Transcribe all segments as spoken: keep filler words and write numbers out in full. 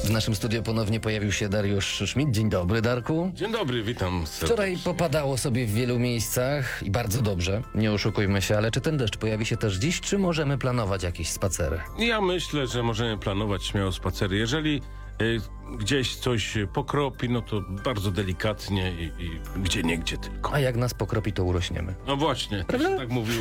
W naszym studiu ponownie pojawił się Dariusz Szmid. Dzień dobry, Darku. Dzień dobry, witam serdecznie. Wczoraj popadało sobie w wielu miejscach i bardzo dobrze, nie oszukujmy się, ale czy ten deszcz pojawi się też dziś, czy możemy planować jakieś spacery? Ja myślę, że możemy planować śmiało spacery. Jeżeli y, gdzieś coś pokropi, no to bardzo delikatnie i, i gdzie niegdzie tylko. A jak nas pokropi, to urośniemy. No właśnie, też się tak mówiło.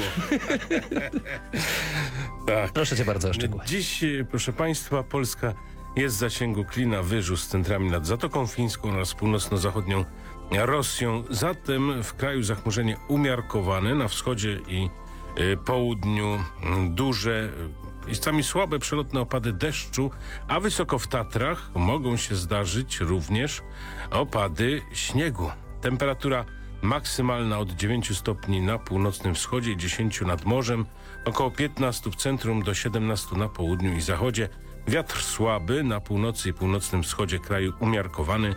Tak. Proszę cię bardzo o szczegóły. Dziś, proszę Państwa, Polska jest w zasięgu klina wyżu z centrami nad Zatoką Fińską oraz północno-zachodnią Rosją. Zatem w kraju zachmurzenie umiarkowane, na wschodzie i y, południu y, duże, miejscami słabe przelotne opady deszczu, a wysoko w Tatrach mogą się zdarzyć również opady śniegu. Temperatura maksymalna od dziewięciu stopni na północnym wschodzie i dziesięciu nad morzem, około piętnastu w centrum do siedemnastu na południu i zachodzie. Wiatr słaby na północy i północnym wschodzie kraju umiarkowany.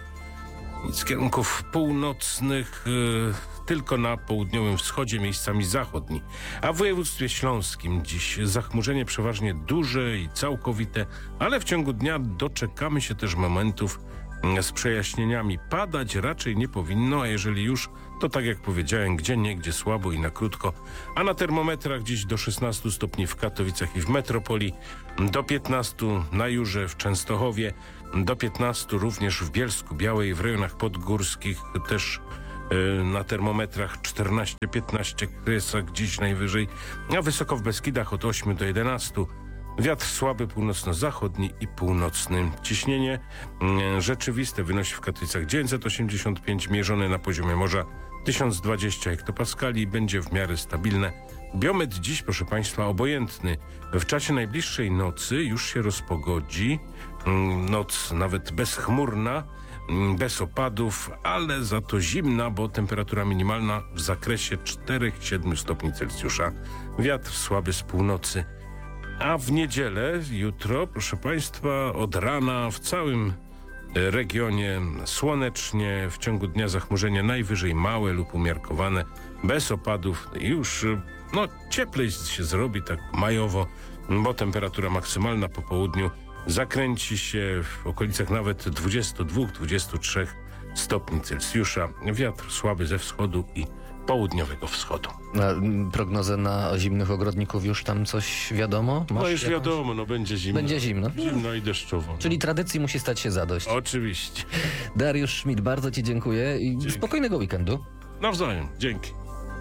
Z kierunków północnych yy, tylko na południowym wschodzie, miejscami zachodni. A w województwie śląskim dziś zachmurzenie przeważnie duże i całkowite, ale w ciągu dnia doczekamy się też momentów z przejaśnieniami. Padać raczej nie powinno, a jeżeli już, to tak jak powiedziałem, gdzie niegdzie słabo i na krótko. A na termometrach dziś do szesnastu stopni w Katowicach i w metropolii, do piętnastu na Jurze, w Częstochowie, do piętnastu również w Bielsku Białej, w rejonach podgórskich też yy, na termometrach czternaście piętnaście, Kresach dziś najwyżej, a wysoko w Beskidach od ośmiu do jedenastu. Wiatr słaby północno-zachodni i północny. Ciśnienie mm, rzeczywiste wynosi w Katowicach dziewięćset osiemdziesiąt pięć, mierzone na poziomie morza tysiąc dwadzieścia hektopaskali, będzie w miarę stabilne. Biometr dziś, proszę Państwa, obojętny. W czasie najbliższej nocy już się rozpogodzi. Mm, noc nawet bezchmurna, mm, bez opadów, ale za to zimna, bo temperatura minimalna w zakresie cztery do siedmiu stopni Celsjusza. Wiatr słaby z północy. A w niedzielę, jutro, proszę Państwa, od rana w całym regionie słonecznie, w ciągu dnia zachmurzenie najwyżej małe lub umiarkowane, bez opadów. Już no, cieplej się zrobi, tak majowo, bo temperatura maksymalna po południu zakręci się w okolicach nawet dwudziestu dwóch do dwudziestu trzech stopni Celsjusza. Wiatr słaby ze wschodu i południowego wschodu. Na prognozę na zimnych ogrodników już tam coś wiadomo? Masz No już jakąś? wiadomo, no będzie zimno. Będzie zimno. Zimno i deszczowo. Czyli tradycji musi stać się zadość. Oczywiście. Dariusz Szmid, bardzo ci dziękuję i Dzięki. spokojnego weekendu. Nawzajem. Dzięki.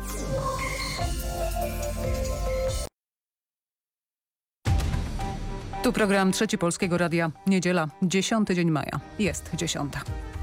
Tu program Trzeci Polskiego Radia. Niedziela, dziesiąty dzień maja. Jest dziesiąta.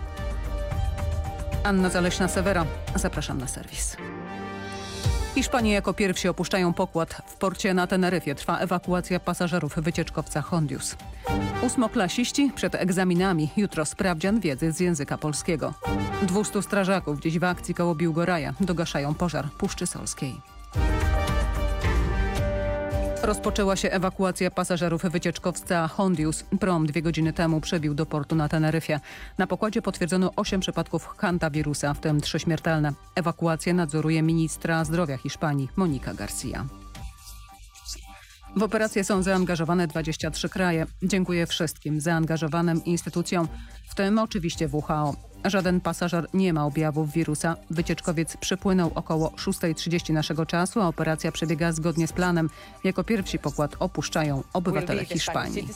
Anna Zaleśna-Sewera. Zapraszam na serwis. Hiszpanie jako pierwsi opuszczają pokład. W porcie na Teneryfie trwa ewakuacja pasażerów wycieczkowca Hondius. Ósmoklasiści przed egzaminami. Jutro sprawdzian wiedzy z języka polskiego. Dwustu strażaków dziś w akcji koło Biłgoraja dogaszają pożar Puszczy Solskiej. Rozpoczęła się ewakuacja pasażerów wycieczkowca Hondius. Prom dwie godziny temu przebił do portu na Teneryfie. Na pokładzie potwierdzono osiem przypadków hantawirusa, w tym trzy śmiertelne. Ewakuację nadzoruje ministra zdrowia Hiszpanii Monika Garcia. W operację są zaangażowane dwadzieścia trzy kraje. Dziękuję wszystkim zaangażowanym instytucjom, w tym oczywiście W H O. Żaden pasażer nie ma objawów wirusa. Wycieczkowiec przypłynął około szósta trzydzieści naszego czasu, a operacja przebiega zgodnie z planem. Jako pierwsi pokład opuszczają obywatele Hiszpanii.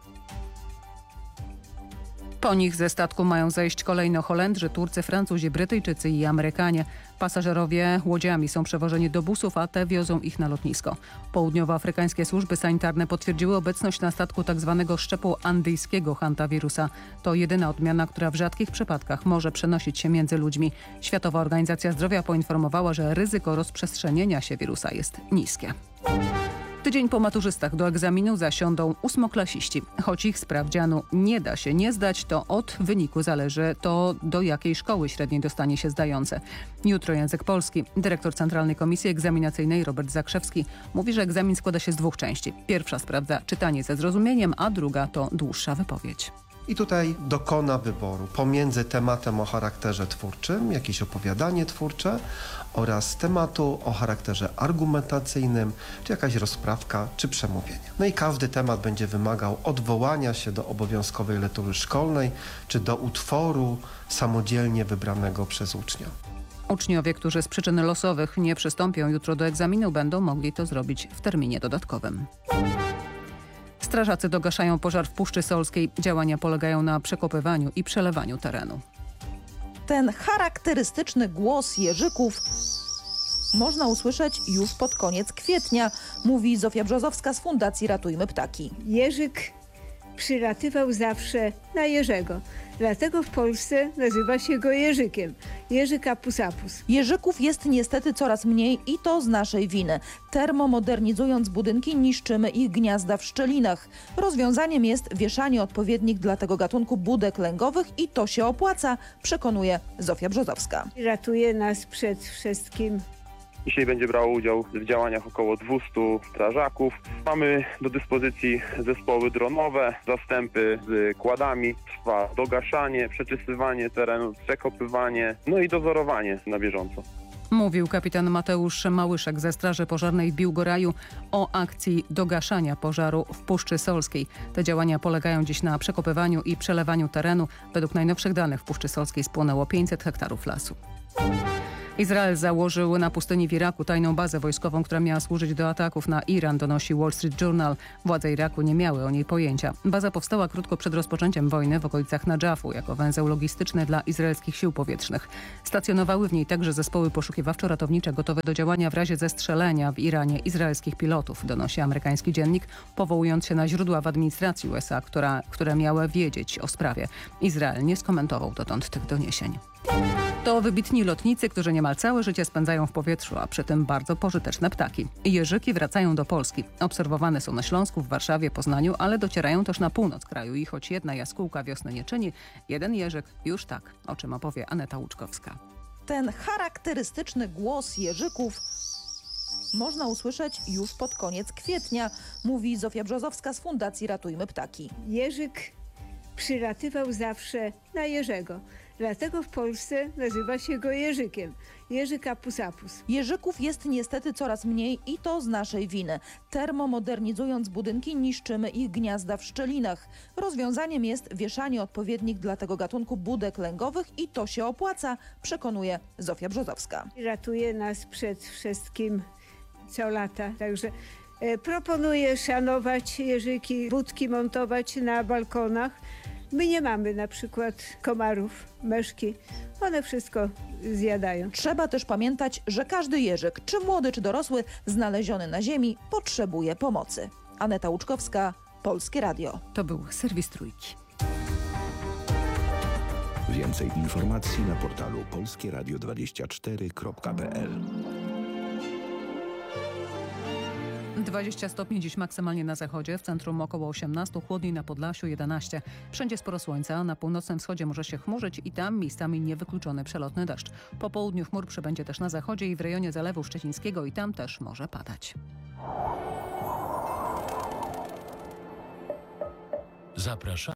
Po nich ze statku mają zejść kolejno Holendrzy, Turcy, Francuzi, Brytyjczycy i Amerykanie. Pasażerowie łodziami są przewożeni do busów, a te wiozą ich na lotnisko. Południowoafrykańskie służby sanitarne potwierdziły obecność na statku tzw. szczepu andyjskiego hantawirusa. To jedyna odmiana, która w rzadkich przypadkach może przenosić się między ludźmi. Światowa Organizacja Zdrowia poinformowała, że ryzyko rozprzestrzenienia się wirusa jest niskie. Tydzień po maturzystach do egzaminu zasiądą ósmoklasiści. Choć ich sprawdzianu nie da się nie zdać, to od wyniku zależy to, do jakiej szkoły średniej dostanie się zdające. Jutro język polski. Dyrektor Centralnej Komisji Egzaminacyjnej Robert Zakrzewski mówi, że egzamin składa się z dwóch części. Pierwsza sprawdza czytanie ze zrozumieniem, a druga to dłuższa wypowiedź. i tutaj dokona wyboru pomiędzy tematem o charakterze twórczym, jakieś opowiadanie twórcze, oraz tematu o charakterze argumentacyjnym, czy jakaś rozprawka, czy przemówienie. No i każdy temat będzie wymagał odwołania się do obowiązkowej lektury szkolnej, czy do utworu samodzielnie wybranego przez ucznia. Uczniowie, którzy z przyczyn losowych nie przystąpią jutro do egzaminu, będą mogli to zrobić w terminie dodatkowym. Strażacy dogaszają pożar w Puszczy Solskiej. Działania polegają na przekopywaniu i przelewaniu terenu. Ten charakterystyczny głos jeżyków można usłyszeć już pod koniec kwietnia, mówi Zofia Brzozowska z Fundacji Ratujmy Ptaki. Jerzyk przylatywał zawsze na Jerzego. Dlatego w Polsce nazywa się go Jerzykiem. Jerzyk apusapus. Jeżyków jest niestety coraz mniej i to z naszej winy. Termomodernizując budynki, niszczymy ich gniazda w szczelinach. Rozwiązaniem jest wieszanie odpowiednich dla tego gatunku budek lęgowych i to się opłaca, przekonuje Zofia Brzozowska. Ratuje nas przed wszystkim. Dzisiaj będzie brało udział w działaniach około dwieście strażaków. Mamy do dyspozycji zespoły dronowe, zastępy z kładami, trwa dogaszanie, przeczysywanie terenu, przekopywanie, no i dozorowanie na bieżąco. Mówił kapitan Mateusz Małyszek ze Straży Pożarnej w Biłgoraju o akcji dogaszania pożaru w Puszczy Solskiej. Te działania polegają dziś na przekopywaniu i przelewaniu terenu. Według najnowszych danych w Puszczy Solskiej spłonęło pięćset hektarów lasu. Izrael założył na pustyni w Iraku tajną bazę wojskową, która miała służyć do ataków na Iran, donosi Wall Street Journal. Władze Iraku nie miały o niej pojęcia. Baza powstała krótko przed rozpoczęciem wojny w okolicach Nadżafu jako węzeł logistyczny dla izraelskich sił powietrznych. Stacjonowały w niej także zespoły poszukiwawczo-ratownicze gotowe do działania w razie zestrzelenia w Iranie izraelskich pilotów, donosi amerykański dziennik, powołując się na źródła w administracji U S A, która, które miały wiedzieć o sprawie. Izrael nie skomentował dotąd tych doniesień. To wybitni lotnicy, którzy niemal całe życie spędzają w powietrzu, a przy tym bardzo pożyteczne ptaki. Jerzyki wracają do Polski. Obserwowane są na Śląsku, w Warszawie, Poznaniu, ale docierają też na północ kraju i choć jedna jaskółka wiosny nie czyni, jeden jerzyk już tak, o czym opowie Aneta Łuczkowska. Ten charakterystyczny głos jeżyków można usłyszeć już pod koniec kwietnia, mówi Zofia Brzozowska z Fundacji Ratujmy Ptaki. Jerzyk przylatywał zawsze na Jerzego. Dlatego w Polsce nazywa się go Jerzykiem. Jerzyk apusapus. Jeżyków jest niestety coraz mniej i to z naszej winy. Termomodernizując budynki, niszczymy ich gniazda w szczelinach. Rozwiązaniem jest wieszanie odpowiednich dla tego gatunku budek lęgowych i to się opłaca, przekonuje Zofia Brzozowska. Ratuje nas przed wszystkim co lata. Także e, proponuję szanować jeżyki, budki montować na balkonach. My nie mamy na przykład komarów, myszki. One wszystko zjadają. Trzeba też pamiętać, że każdy jeżyk, czy młody, czy dorosły, znaleziony na ziemi, potrzebuje pomocy. Aneta Łuczkowska, Polskie Radio. To był serwis Trójki. Więcej informacji na portalu polskie radio dwadzieścia cztery kropka p l. dwadzieścia stopni dziś maksymalnie na zachodzie, w centrum około osiemnaście, chłodniej na Podlasiu jedenaście. Wszędzie sporo słońca, na północnym wschodzie może się chmurzyć i tam miejscami niewykluczony przelotny deszcz. Po południu chmur przybędzie też na zachodzie i w rejonie Zalewu Szczecińskiego i tam też może padać. Zapraszamy.